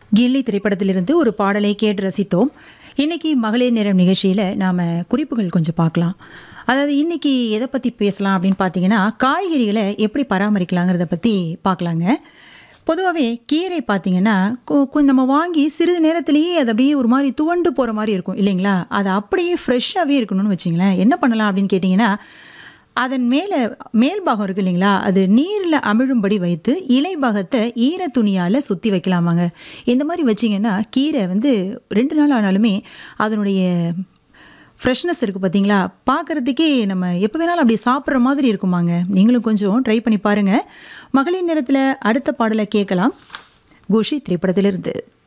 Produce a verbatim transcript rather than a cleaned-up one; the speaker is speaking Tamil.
கில்லி திரைப்படத்திலிருந்து ஒரு பாடலை கேட்டு ரசித்தோம். இன்னைக்கு மகளிர் நேரம் நிகழ்ச்சியில் நாம் குறிப்புகள் கொஞ்சம் பார்க்கலாம். அதாவது இன்னைக்கு எதை பற்றி பேசலாம் அப்படின்னு பார்த்தீங்கன்னா, காய்கறிகளை எப்படி பராமரிக்கலாங்கிறத பற்றி பார்க்கலாங்க. பொதுவாகவே கீரை பார்த்தீங்கன்னா கொ- கொஞ்சம் நம்ம வாங்கி சிறிது நேரத்திலேயே அது அப்படியே ஒரு மாதிரி துவண்டு போகிற மாதிரி இருக்கும் இல்லைங்களா? அது அப்படியே ஃப்ரெஷ்ஷாகவே இருக்கணும்னு வச்சிங்களேன். என்ன பண்ணலாம் அப்படின்னு கேட்டிங்கன்னா, அதன் மேலே மேல் பாகம் இருக்கு இல்லைங்களா, அது நீரில் அமிழும்படி வைத்து இலை பாகத்தை ஈர துணியால் சுற்றி வைக்கலாமாங்க. இந்த மாதிரி வச்சிங்கன்னா கீரை வந்து ரெண்டு நாள் ஆனாலுமே அதனுடைய ஃப்ரெஷ்னஸ் இருக்குது பார்த்தீங்களா, பார்க்குறதுக்கே நம்ம எப்போ வேணாலும் அப்படி சாப்பிட்ற மாதிரி இருக்குமாங்க. நீங்களும் கொஞ்சம் ட்ரை பண்ணி பாருங்கள். மகளிர் நேரத்தில் அடுத்த பாடலை கேட்கலாம். கோஷி திரைப்படத்திலிருந்து.